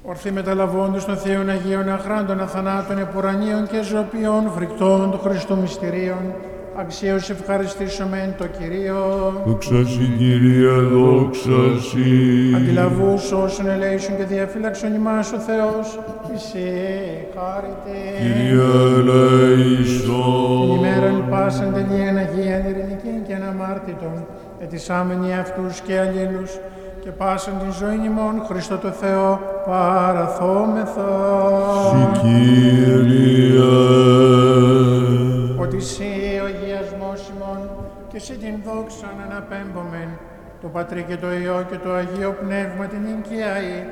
Ορθή μεταλαβώντες των Θείων Αγίων Αχράντων αθανάτων επουρανίων και ζωοποιών φρικτών του Χριστού μυστηρίων, αξίως ευχαριστήσομεν το Κυρίο. Δόξα Συ, Κύριε, δόξα Συ. Αντιλαβούς όσων ελέησον και διαφύλαξον ημάς ο Θεός, Εσύ χάρητε. Κύριε ελέησον. Την ημέραν πάσαν τελείαν Αγίαν ειρηνικήν και αναμάρτητον, ετισάμενοι αυτούς και αλλήλους, και πάσαν την ζωή ημών Χριστό το Θεό παραθόμεθα. Συ, Κύριε. Ότι Συ ο αγιασμός ημών και Συ την δόξαν αναπέμπομεν, το Πατρί και το Υιό και το Αγίο Πνεύμα την οικιαή